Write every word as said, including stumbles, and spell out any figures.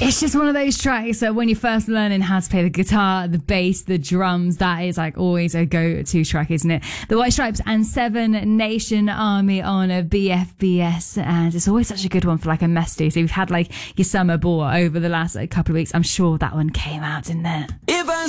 It's just one of those tracks that when you're first learning how to play the guitar, the bass, the drums, that is like always a go-to track, isn't it? The White Stripes and Seven Nation Army on a B F B S, and it's always such a good one for like a mess day. So you've had like your summer bore over the last like, couple of weeks. I'm sure that one came out, didn't it? If I